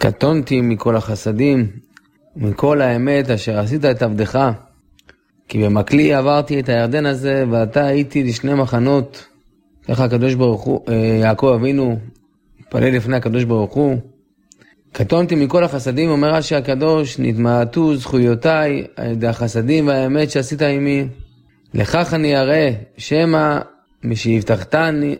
קטונתי מכל החסדים, מכל האמת אשר עשית את עבדך, כי במקלי עברתי את הירדן הזה, ואתה הייתי לשני מחנות. ככה הקדוש ברוך הוא, יעקב אבינו, פלל לפני הקדוש ברוך הוא. קטונתי מכל החסדים, אומר רש"י הקדוש, נתמעטו זכויותיי על ידי החסדים והאמת שעשית עמי. לכך אני אראה, שמא משהבטחתני,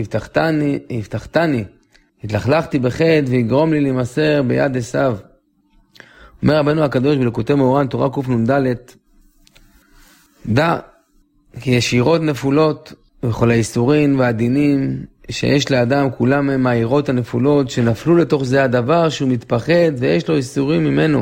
התלכלכתי בחטא ויגרום לי להימסר ביד עשיו. אומר רבנו הקדוש בליקוטי מאורן, תורה קנ"ד, דע כי ישירות נפולות וכל האיסורים והדינים שיש לאדם, כולם הם העירות הנפולות שנפלו לתוך זה הדבר שהוא מתפחד ויש לו איסורים ממנו.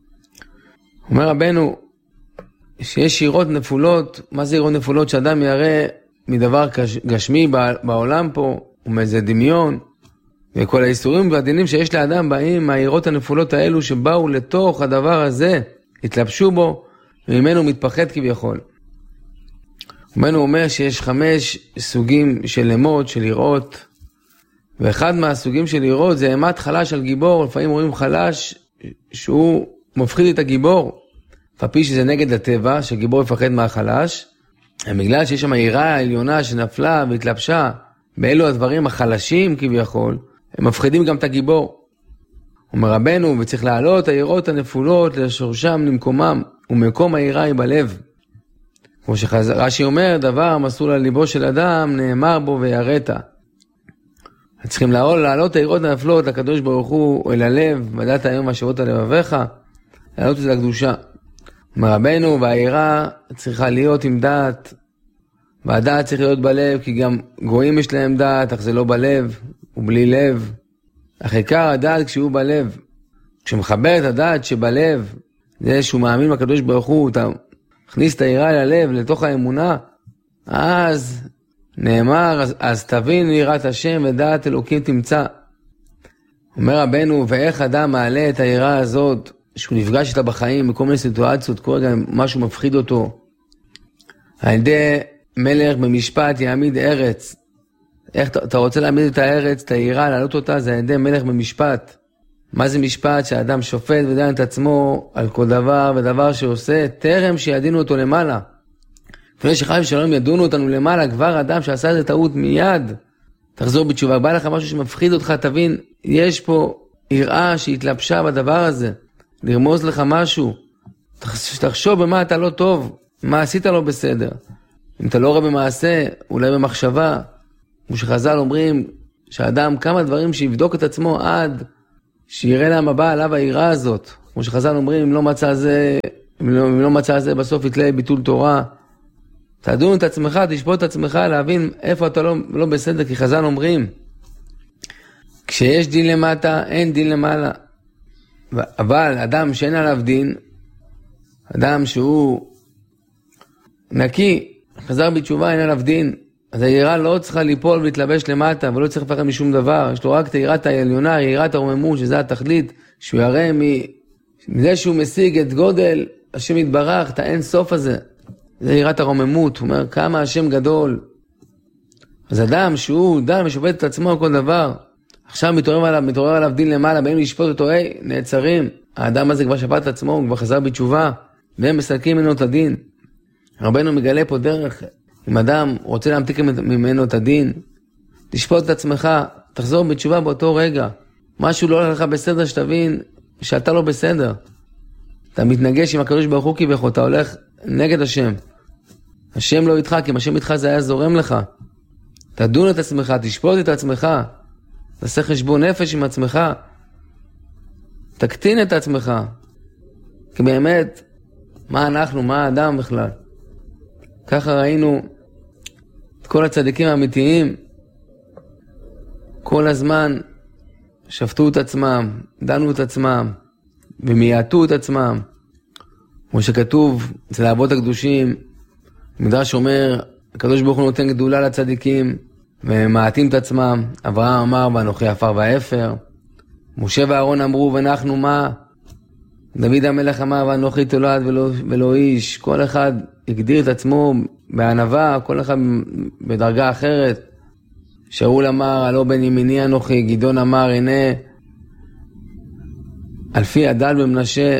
אומר רבנו שיש עירות נפולות. מה זה עירות נפולות? שאדם יראה מדבר גשמי בעולם פה ומאיזה דמיון, וכל האיסורים והדינים שיש לאדם באים מהעירות הנפולות האלו שבאו לתוך הדבר הזה, התלבשו בו וממנו מתפחד כביכול. רבנו אומר שיש 5 סוגים של אמות, של עירות, ואחד מהסוגים של עירות זה אימת חלש על גיבור. לפעמים רואים חלש שהוא מפחיד את הגיבור, לפי שזה נגד הטבע, שגיבור יפחד מהחלש, בגלל שיש שם עירה העליונה שנפלה והתלבשה באלו הדברים החלשים כביכול, הם מפחידים גם את הגיבור. אומר רבנו, וצריך לעלות העירות הנפולות לשורשם למקומם, ומקום העירה היא בלב. כמו שרש"י אומר, דבר מסור על ליבו של אדם, נאמר בו ויראת. צריכים לעלות העירות הנפלות לקדוש ברוך הוא אל הלב, ודעת היום השבות על לבביך, לעלות את זה לקדושה. אומר רבנו, והעירה צריכה להיות עם דעת, והדעת צריך להיות בלב, כי גם גויים יש להם דעת, אך זה לא בלב, ובלי לב. אך עיקר הדעת כשהוא בלב. כשמחבר את הדעת שבלב, זה שהוא מאמין בקדוש ברוך הוא, אתה מכניס את העירה אל הלב, לתוך האמונה, אז נאמר, אז תבין יראת השם ודעת אלוקים תמצא. אומר רבנו, ואיך אדם מעלה את העירה הזאת, שהוא נפגש איתה בחיים, בכל מיני סיטואציות, כל רגע משהו מפחיד אותו. על ידי מלך במשפט יעמיד ארץ. איך אתה רוצה להעמיד את הארץ, את העירה, להעלות אותה, זה על ידי מלך במשפט. מה זה משפט? שהאדם שופט ודן את עצמו על כל דבר ודבר שעושה, טרם שידינו אותו למעלה. לפני שחיים שלום ידונו אותנו למעלה, כבר אדם שעשה איזה טעות מיד, תחזור בתשובה. בא לך משהו שמפחיד אותך, תבין, יש פה יראה שהתלבשה בדבר הזה, לרמוז לך משהו, תחשוב במה אתה לא טוב, מה עשית לא בסדר. אם אתה לא רואה במעשה, אולי במחשבה, כמו שחז"ל אומרים, שהאדם כמה דברים שיבדוק את עצמו עד שיראה להם הבא עליו העירה הזאת. כמו שחז"ל אומרים, אם לא מצא זה, בסוף יתלה ביטול תורה. תדון את עצמך, תשפוט את עצמך, להבין איפה אתה לא בסדר, כי חז"ל אומרים, כשיש דין למטה, אין דין למעלה. אבל אדם שאין עליו דין, אדם שהוא נקי, חזר בתשובה, אין עליו דין, אז העירה לא צריכה ליפול ולהתלבש למטה, ולא צריך לפחד משום דבר. יש לו רק את העירת העליונה, העירת הרוממות, שזה התכלית, שהוא יראה מזה שהוא משיג את גודל השם יתברך, את האין סוף הזה. זה עירת הרוממות, הוא אומר כמה השם גדול. אז אדם שהוא דן ושופט את עצמו על כל דבר, עכשיו מתעורר עליו דין למעלה, באים לשפוט אותו, נעצרים. האדם הזה כבר שפט את עצמו, הוא כבר חזר בתשובה, והם מסלקים ממנו את הדין. רבנו מגלה פה דרך, אם אדם רוצה להמתיק ממנו את הדין, תשפוט את עצמך, תחזור בתשובה באותו רגע. משהו לא הולך לך בסדר, שתבין שאתה לא בסדר. אתה מתנגש עם הקדוש ברוך הוא כביכול, אתה הולך נגד השם. השם לא איתך, כי אם השם איתך זה היה זורם לך. תדון את עצמך, תשפוט את עצמך, תעשה חשבון נפש עם עצמך, תקטין את עצמך. כי באמת, מה אנחנו, מה האדם בכלל? ככה ראינו את כל הצדיקים האמיתיים, כל הזמן שפטו את עצמם, דנו את עצמם, ומייעטו את עצמם. כמו שכתוב אצל האבות הקדושים, מדרש אומר, הקדוש ברוך הוא נותן גדולה לצדיקים, והם מעטים את עצמם. אברהם אמר, ואנוכי עפר ואפר. משה ואהרון אמרו, ואנחנו מה? דוד המלך אמר, ואנוכי תולד ולא איש. כל אחד הגדיר את עצמו בענווה, כל אחד בדרגה אחרת. שאול אמר, הלא בן ימיני אנוכי, גדעון אמר, הנה אלפי הדל במנשה,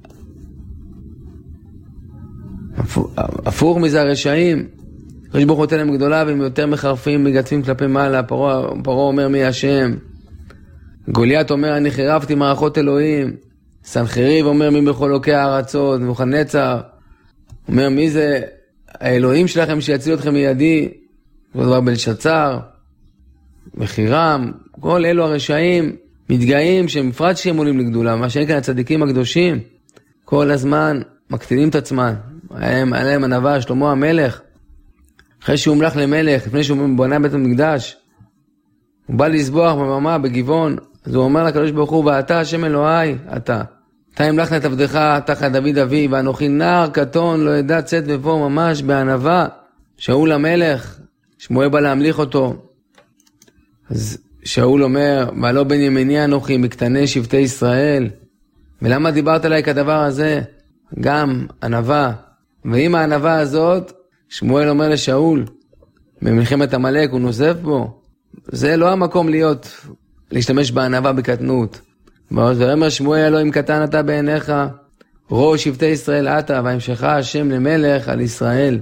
הפוך מזה הרשעים, הקדוש ברוך הוא נותן להם גדולה והם יותר מחרפים מגדפים כלפי מעלה. פרעה אומר מי השם, גוליית אומר אני חירבתי מערכות אלוהים, סנחריב אומר מי בכל לוקי הארצות, נבוכדנצר אומר מי זה האלוהים שלכם שיציל אתכם מידי, כבר בלשצר, וחירם, כל אלו הרשעים מתגאים שהם בפרט שהם עולים לגדולה, מה שאין כאן הצדיקים הקדושים, כל הזמן מקטינים את עצמם. עליהם הנבא שלמה המלך, אחרי שהוא מלך למלך, לפני שהוא בנה בית המקדש, הוא בא לסבוח בממה בגבעון, אז הוא אומר לקדוש ברוך הוא, ואתה השם אלוהי, אתה המלכת את עבדך תחת דוד אבי, ואנוכי נער קטון לא ידע צאת ובוא, ממש בענווה. שאול המלך, שמואל בא להמליך אותו, אז שאול אומר, ולא בן ימיני אנוכי מקטני שבטי ישראל, ולמה דיברת עליי כדבר הזה? גם ענווה. ועם הענווה הזאת, שמואל אומר לשאול, במלחמת עמלק הוא נוזף בו, זה לא המקום להשתמש בענווה בקטנות. ואומר שמואל אלוהים קטן אתה בעיניך, ראש שבטי ישראל אתה, והמשך השם למלך על ישראל.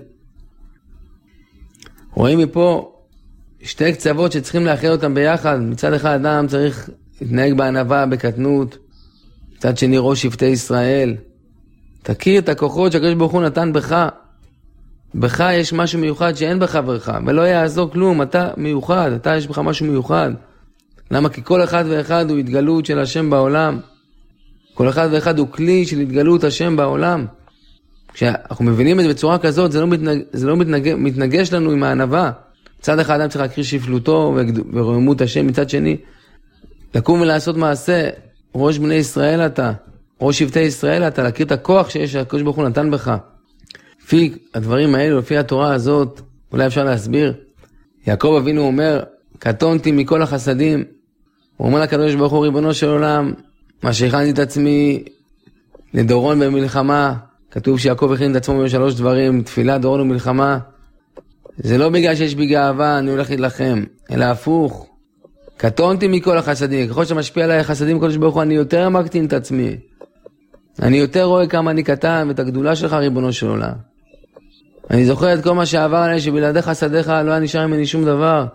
רואים מפה שתי קצוות שצריכים לאחד אותם ביחד. מצד אחד אדם צריך להתנהג בענווה בקטנות, מצד שני ראש שבטי ישראל. תכיר את הכוחות שהקדוש ברוך הוא נתן בך. בך יש משהו מיוחד שאין בחברך, ולא יעזור כלום, אתה מיוחד, אתה יש בך משהו מיוחד. למה? כי כל אחד ואחד הוא התגלות של השם בעולם. כל אחד ואחד הוא כלי של התגלות השם בעולם. כשאנחנו מבינים את זה בצורה כזאת, זה לא מתנגש לנו עם הענווה. מצד אחד אדם צריך להכיר שפלותו ורוממות השם, מצד שני, לקום ולעשות מעשה. ראש בני ישראל אתה, ראש שבטי ישראל אתה, להכיר את הכוח שיש הקדוש ברוך הוא נתן בך. לפי הדברים האלו, לפי התורה הזאת, אולי אפשר להסביר. יעקב אבינו אומר, קטונתי מכל החסדים. הוא אומר לקדוש ברוך הוא, ריבונו של עולם, מה שהכנתי את עצמי לדורון במלחמה, כתוב שיעקב הכין את עצמו בשלוש דברים, תפילה, דורון ומלחמה. זה לא בגלל שיש בי גאווה, אני הולך להתלחם, אלא הפוך. קטונתי מכל החסדים, ככל שמשפיע עליי החסדים קדוש ברוך הוא, אני יותר מקטין את עצמי. אני יותר רואה כמה אני קטן, ואת הגדולה שלך ריבונו של עולם. אני זוכר את כל מה שעבר עליי, שבלעדיך חסדיך לא היה נשאר ממני שום דבר.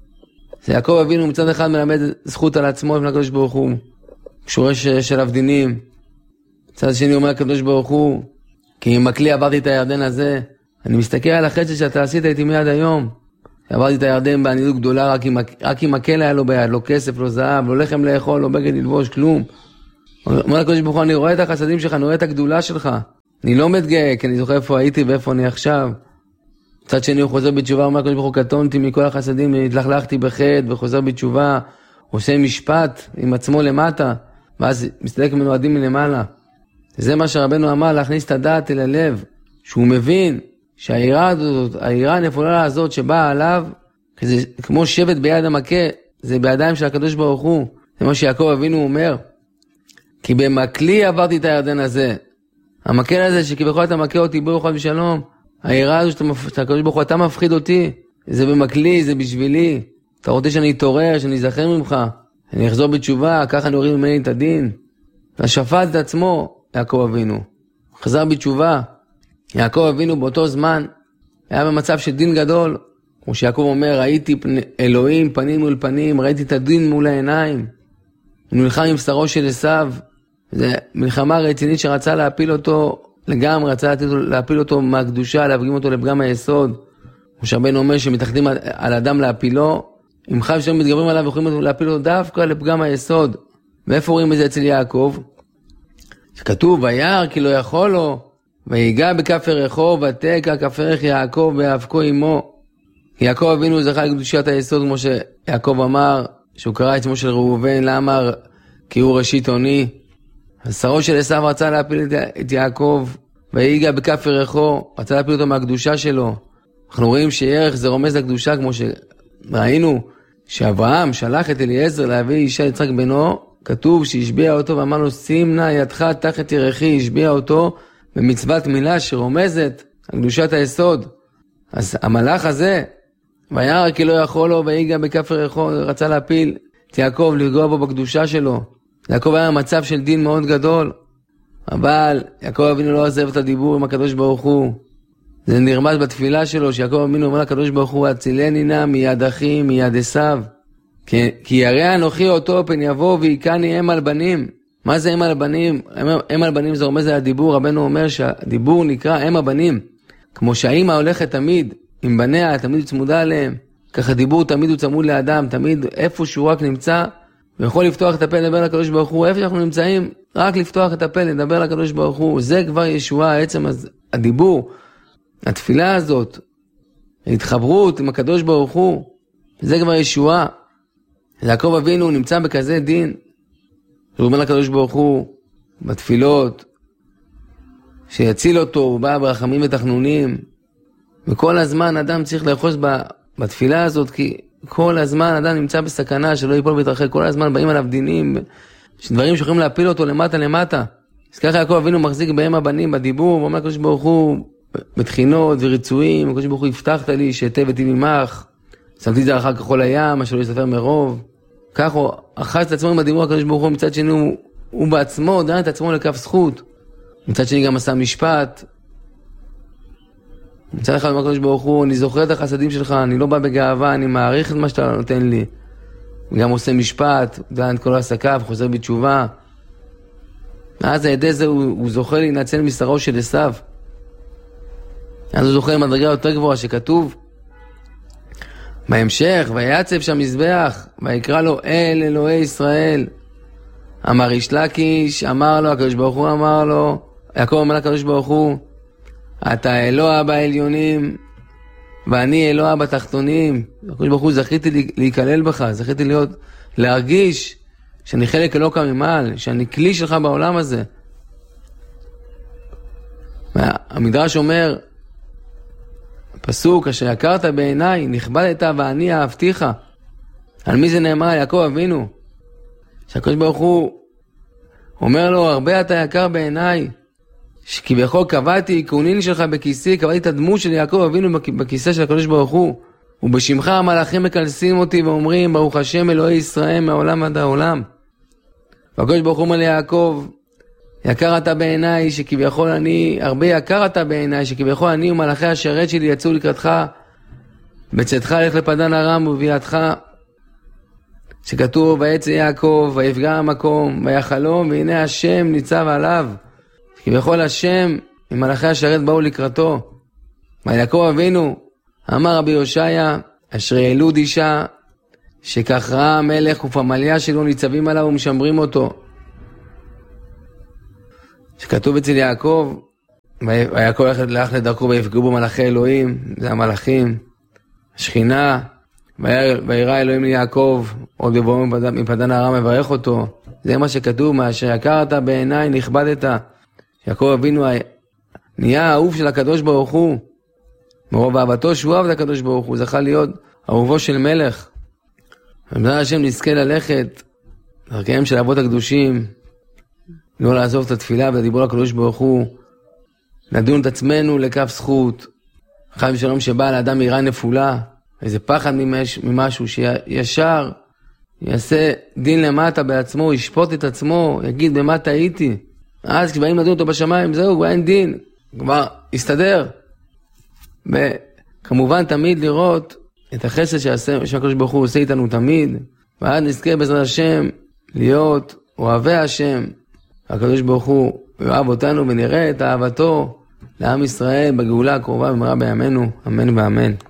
זה יעקב אבינו מצד אחד מלמד זכות על עצמו לפני הקדוש ברוך הוא, שורש של אבדינים. מצד שני אומר הקדוש ברוך הוא, כי עם הכלי עברתי את הירדן הזה, אני מסתכל על החצי שאתה עשית איתי מיד היום. עברתי את הירדן בענילות גדולה, רק עם הכלי היה לו ביד, לא כסף, לא זהב, לא לחם לאכול, לא בגד ללבוש, כלום. אומר הקדוש ברוך הוא, אני רואה את החסדים שלך, אני רואה את הגדולה שלך. אני לא מתגאה, כי אני זוכר איפה הייתי ואיפה אני עכשיו. מצד שני הוא חוזר בתשובה, אומר הקדוש ברוך הוא, קטונתי מכל החסדים, התלכלכתי בחטא וחוזר בתשובה, עושה משפט עם עצמו למטה, ואז מסתלק ממנו עדים מלמעלה. זה מה שרבנו אמר, להכניס את הדעת אל הלב, שהוא מבין שהעירה הזאת, העירה הנפולה הזאת שבאה עליו, זה כמו שבט ביד המכה, זה בידיים של הקדוש ברוך הוא. זה מה שיעקב אבינו אומר, כי במקלי עברתי את הירדן הזה. המקל הזה שכביכול אתה מכה אותי ברוך הוא בשלום, העירה הזו שאתה הקדוש ברוך הוא, אתה מפחיד אותי, זה במקלי, זה בשבילי. אתה רוצה שאני אתעורר, שאני אזכר ממך, אני אחזור בתשובה, ככה אני אוריד ממני את הדין. והשפט את עצמו, יעקב אבינו. חזר בתשובה. יעקב אבינו באותו זמן היה במצב של דין גדול. כמו שיעקב אומר, ראיתי אלוהים פנים מול פנים, ראיתי את הדין מול העיניים. הוא נלחם עם שרו של עשיו. זו מלחמה רצינית שרצה להפיל אותו לגמרי, רצה להפיל אותו מהקדושה, להפגיש אותו לפגם היסוד. משה רבנו אומר שמתאחדים על אדם להפילו, אם חייב שלא מתגברים עליו ויכולים להפיל אותו דווקא לפגם היסוד. ואיפה רואים את זה אצל יעקב? שכתוב, וירא כי לא יכול לו, ויגע בכף ירכו, ותקע כף ירך יעקב באבקו עמו. יעקב אבינו זכה לקדושת היסוד, כמו שיעקב אמר, שהוא קרא את שמו של ראובן, למה? כי הוא ראשית עוני. השרו של עשיו רצה להפיל את יעקב, ויגע בכף ירכו, רצה להפיל אותו מהקדושה שלו. אנחנו רואים שירך זה רומז לקדושה, כמו שראינו שאברהם שלח את אליעזר להביא אישה יצחק בנו, כתוב שהשביע אותו ואמר לו, שים נא ידך תחת ירכי, השביע אותו במצוות מילה שרומזת על קדושת היסוד. אז המלאך הזה, וירא כי לא יכול לו, ויגע בכף ירכו, רצה להפיל את יעקב, לפגוע בו בקדושה שלו. יעקב היה מצב של דין מאוד גדול, אבל יעקב אבינו לא עזב את הדיבור עם הקדוש ברוך הוא. זה נרמז בתפילה שלו, שיעקב אבינו אומר לקדוש ברוך הוא, הצילני נא מיד אחי, מיד עשיו. כי ירא אנוכי אותו פן יבוא ויקני אם על בנים. מה זה אם על בנים? אם על בנים זה רומז על הדיבור. רבנו אומר שהדיבור נקרא אם הבנים. כמו שהאמא הולכת תמיד עם בניה, תמיד צמודה עליהם. ככה דיבור תמיד הוא צמוד לאדם, תמיד איפה שהוא רק נמצא, ויכול לפתוח את הפה לדבר לקדוש ברוך הוא. איפה שאנחנו נמצאים, רק לפתוח את הפה לדבר לקדוש ברוך הוא. זה כבר ישועה, עצם הדיבור, התפילה הזאת, ההתחברות עם הקדוש ברוך הוא, זה כבר ישועה. יעקב אבינו נמצא בכזה דין, הוא אומר לקדוש ברוך הוא בתפילות, שיציל אותו, הוא בא ברחמים ותחנונים, וכל הזמן אדם צריך לאחוז בתפילה הזאת, כי כל הזמן אדם נמצא בסכנה שלא ייפול ויתרחק, כל הזמן באים עליו דינים, דברים שיכולים להפיל אותו למטה. אז ככה יעקב אבינו מחזיק בהם הבנים בדיבור, ואומר לקדוש ברוך הוא בתחינות וריצויים, הקדוש ברוך הוא הבטחת לי שאתב איתי ממך, שמתי את זה אחר כחול הים, שלא יסתתר מרוב. כך הוא אחז את עצמו עם הדיבור הקדוש ברוך הוא, מצד שני הוא בעצמו דן את עצמו לכף זכות, מצד שני גם עשה משפט. מצד אחד הקדוש ברוך הוא, אני זוכר את החסדים שלך, אני לא בא בגאווה, אני מעריך את מה שאתה נותן לי. גם עושה משפט, דן את כל העסקיו, חוזר בתשובה. אז הידי זה הוא זוכה להינצל משרו של עשיו. אז הוא זוכה למדרגה יותר גבוהה שכתוב בהמשך, ויעצב שם מזבח, ויקרא לו אל אלוהי ישראל. אמר איש לקיש, אמר לו, הקדוש ברוך הוא אמר לו, יעקב אומר לקדוש ברוך הוא, אתה אלוה בעליונים, ואני אלוה בתחתונים. הקדוש ברוך הוא, זכיתי להיכלל בך, זכיתי להרגיש שאני חלק אלוקה ממעל, שאני כלי שלך בעולם הזה. המדרש אומר, פסוק, אשר יקרת בעיניי, נכבדת ואני אהבתיך. על מי זה נאמר? יעקב אבינו. שהקדוש ברוך הוא אומר לו, הרבה אתה יקר בעיניי, שכביכול קבעתי כהונין שלך בכיסי, קבעתי את הדמות של יעקב אבינו בכיסא של הקדוש ברוך הוא, ובשמך המלאכים מקלסים אותי ואומרים, ברוך השם אלוהי ישראל מעולם עד העולם. והקדוש ברוך הוא אומר ליעקב, יקר אתה בעיניי, שכביכול אני, הרבה יקר אתה בעיניי, שכביכול אני ומלאכי השרת שלי יצאו לקראתך, בצאתך לך לפדן ארם וביאתך, שכתוב, ויצא יעקב, ויפגע המקום, ויחלום, והנה השם ניצב עליו. כביכול השם עם מלאכי השרת באו לקראתו. ויעקב אבינו, אמר רבי יושעיה, אשרי ילוד אישה, שכך ראה המלך ופמליה שלו ניצבים עליו ומשמרים אותו. שכתוב אצל יעקב, ויעקב הלך לדרכו ויפגעו בו מלאכי אלוהים, זה המלאכים, השכינה, וירא אלוהים ליעקב, עוד יבואו מפדן ארם מברך אותו. זה מה שכתוב, מה שיקרת בעיניי נכבדת. יעקב אבינו נהיה האהוב של הקדוש ברוך הוא, מרוב אהבתו שהוא אהב את הקדוש ברוך הוא, זכה להיות אהובו של מלך. ובעזרת השם נזכה ללכת דרכיהם של אבות הקדושים, לא לעזוב את התפילה ולדיבור לקדוש ברוך הוא, לדון את עצמנו לכף זכות. חי ושלום שבא לאדם יראה נפולה, איזה פחד ממשהו, שישר יעשה דין למטה בעצמו, ישפוט את עצמו, יגיד במה טעיתי. אז כשבאים לדון אותו בשמיים, זהו, אין דין, כבר יסתדר. וכמובן תמיד לראות את החסד שהקדוש ברוך הוא עושה איתנו תמיד, ועד נזכה בעזרת השם להיות אוהבי השם, הקדוש ברוך הוא יאהב אותנו ונראה את אהבתו לעם ישראל בגאולה הקרובה במהרה בימינו, אמן ואמן.